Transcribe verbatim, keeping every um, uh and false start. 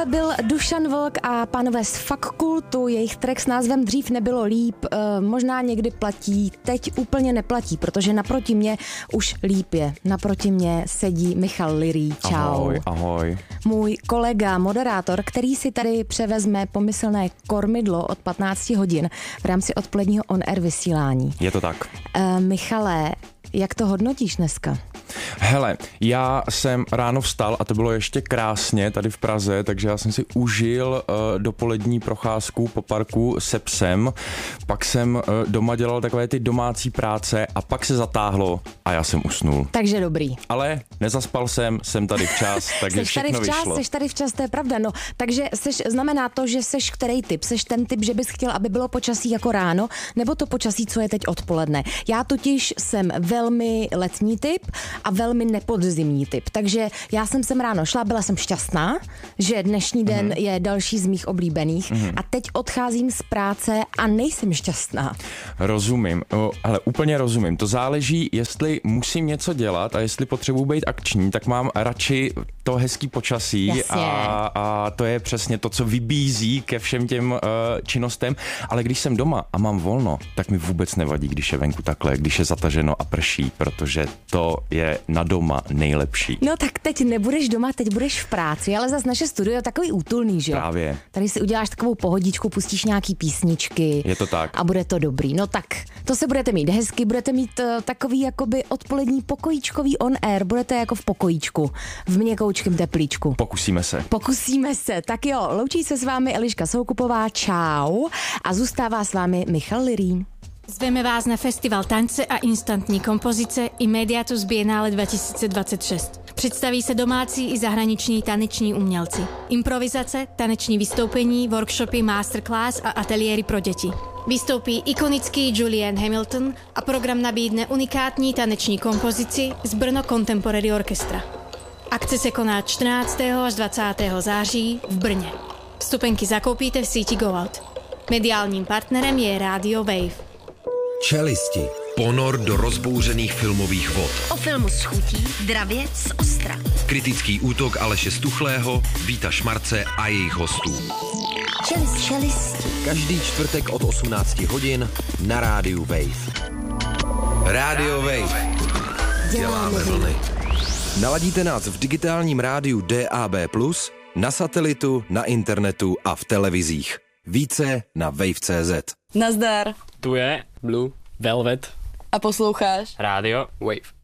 byl Dušan Vlk a pánové z Fakultu, jejich track s názvem Dřív nebylo líp, e, možná někdy platí, teď úplně neplatí, protože naproti mě už líp je. Naproti mě sedí Michal Lirý. Čau. Ahoj, ahoj. Můj kolega, moderátor, který si tady převezme pomyslné kormidlo od patnácti hodin v rámci odpoledního on-air vysílání. Je to tak. E, Michale, jak to hodnotíš dneska? Hele, já jsem ráno vstal a to bylo ještě krásně tady v Praze, takže já jsem si užil uh, dopolední procházku po parku se psem, pak jsem uh, doma dělal takové ty domácí práce a pak se zatáhlo a já jsem usnul. Takže dobrý. Ale nezaspal jsem, jsem tady včas, takže seš všechno tady včas, vyšlo. Seš tady včas, to je pravda, no. Takže seš, znamená to, že seš který typ? Seš ten typ, že bys chtěl, aby bylo počasí jako ráno, nebo to počasí, co je teď odpoledne? Já totiž jsem velmi letní typ a velmi nepodzimní typ. Takže já jsem sem ráno šla, byla jsem šťastná, že dnešní den mm-hmm. je další z mých oblíbených mm-hmm. a teď odcházím z práce a nejsem šťastná. Rozumím, o, ale úplně rozumím. To záleží, jestli musím něco dělat a jestli potřebuji být akční, tak mám radši to hezký počasí a, a to je přesně to, co vybízí ke všem těm uh, činnostem, ale když jsem doma a mám volno, tak mi vůbec nevadí, když je venku takhle, když je zataženo a prší, protože to je na doma nejlepší. No tak teď nebudeš doma, teď budeš v práci, ale zase naše studio je takový útulný, že jo? Právě. Tady si uděláš takovou pohodičku, pustíš nějaký písničky. Je to tak. A bude to dobrý. No tak, to se budete mít hezky, budete mít uh, takový jakoby odpolední pokojíčkový on air, budete jako v pokojíčku, v měkoučkém teplíčku. Pokusíme se. Pokusíme se. Tak jo, loučí se s vámi Eliška Soukupová, čau, a zůstává s vámi Michal Lirý. Zveme vás na festival tance a instantní kompozice i Mediatus Biennale dvetisícdvadsaťšesť. Představí se domácí i zahraniční taneční umělci. Improvizace, taneční vystoupení, workshopy, masterclass a ateliéry pro děti. Vystoupí ikonický Julian Hamilton a program nabídne unikátní taneční kompozici z Brno Contemporary Orchestra. Akce se koná čtrnáctého až dvacátého září v Brně. Vstupenky zakoupíte v síti GoOut. Mediálním partnerem je Radio Wave. Čelisti. Ponor do rozbouřených filmových vod. O filmu s chutí, dravě z ostra. Kritický útok Aleše Stuchlého, Víta Šmarce a jejich hostů. Čelist, čelisti. Každý čtvrtek od osmnácti hodin na rádiu Wave. Radio Wave. Děláme vlny. Naladíte nás v digitálním rádiu D A B plus, na satelitu, na internetu a v televizích. Více na wave tečka cé zet. Nazdar. Tu je Blue Velvet A posloucháš Radio Wave.